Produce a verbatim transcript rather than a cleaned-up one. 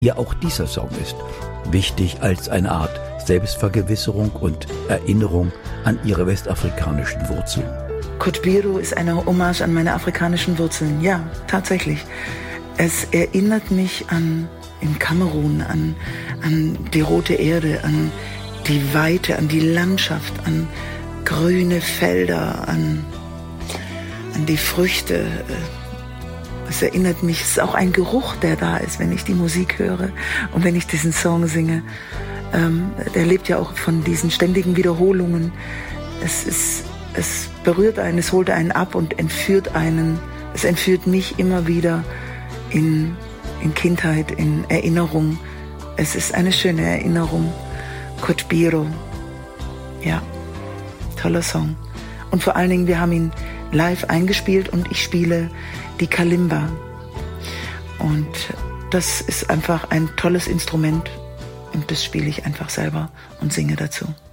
Ja, auch dieser Song ist wichtig als eine Art Selbstvergewisserung und Erinnerung an ihre westafrikanischen Wurzeln. Kutbiro ist eine Hommage an meine afrikanischen Wurzeln. Ja, tatsächlich. Es erinnert mich an in Kamerun, an, an die rote Erde, an die Weite, an die Landschaft, an grüne Felder, an, an die Früchte. Es erinnert mich, es ist auch ein Geruch, der da ist, wenn ich die Musik höre und wenn ich diesen Song singe. Ähm, der lebt ja auch von diesen ständigen Wiederholungen. Es ist, es berührt einen, es holt einen ab und entführt einen. Es entführt mich immer wieder in, in Kindheit, in Erinnerung. Es ist eine schöne Erinnerung. Kutbiro. Ja, toller Song. Und vor allen Dingen, wir haben ihn live eingespielt und ich spiele die Kalimba. Und das ist einfach ein tolles Instrument und das spiele ich einfach selber und singe dazu.